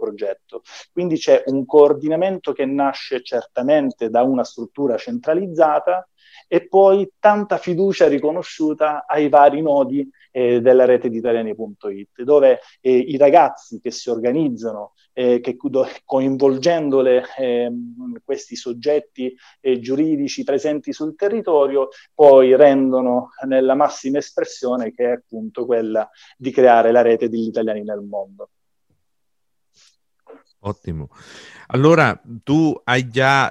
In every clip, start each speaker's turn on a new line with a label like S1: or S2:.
S1: progetto. Quindi c'è un coordinamento che nasce certamente da una struttura centralizzata e poi tanta fiducia riconosciuta ai vari nodi della rete di Italiani.it, dove i ragazzi che si organizzano, coinvolgendole questi soggetti giuridici presenti sul territorio, poi rendono nella massima espressione, che è appunto quella di creare la rete degli italiani nel mondo.
S2: Ottimo. Allora, tu hai già,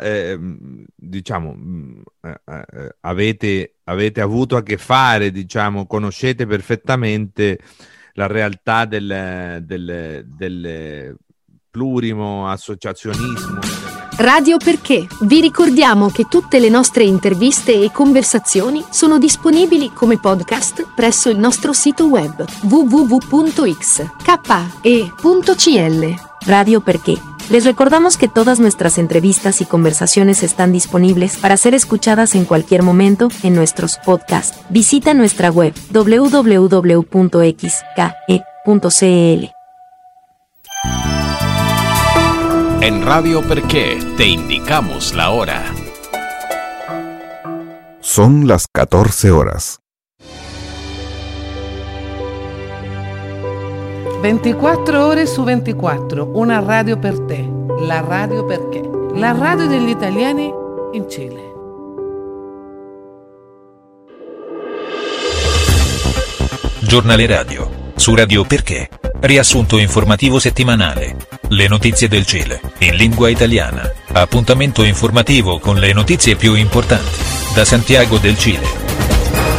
S2: avete avuto a che fare, conoscete perfettamente la realtà del plurimo associazionismo.
S3: Radio Perché. Vi ricordiamo che tutte le nostre interviste e conversazioni sono disponibili come podcast presso il nostro sito web www.xke.cl.
S4: Radio Perqué. Les recordamos que todas nuestras entrevistas y conversaciones están disponibles para ser escuchadas en cualquier momento en nuestros podcasts. Visita nuestra web www.xke.cl.
S5: En Radio Perqué te indicamos la hora.
S6: Son las 14 horas.
S7: 24 ore su 24, una radio per te, la Radio Perché, la radio degli italiani in Cile.
S5: Giornale radio, su Radio Perché, riassunto informativo settimanale, le notizie del Cile, in lingua italiana, appuntamento informativo con le notizie più importanti, da Santiago del Cile.